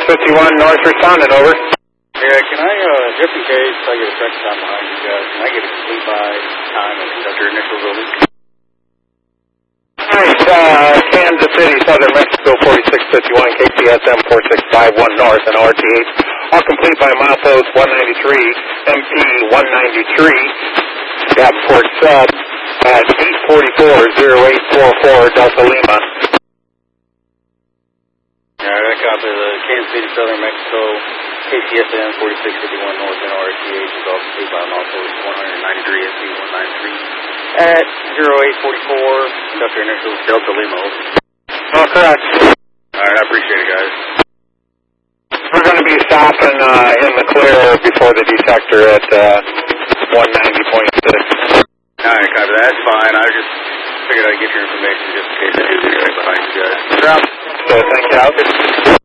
4651 North responding, over. Yeah, can I, just in case I get a second time behind you guys, can I get a complete by time and conductor initials over? Alright, Kansas City, Southern Mexico, 4651, KCSM 4651 North, and RTH. All complete by milepost 193, MP 193, Davenport Sub at 844-0844 Delta Lima. Alright, I copy the Kansas City, Southern Mexico, KCSM 4651 North, and RTH is all complete by milepost 193, MP 193. At 0844, conductor initials Delta Lima. Oh, correct. Alright, I appreciate it, guys. We're going to be stopping in the clear before the detector at 190.6. Alright, copy. That's fine. I just figured I'd get your information just in case I do get right behind you guys. So, thank you.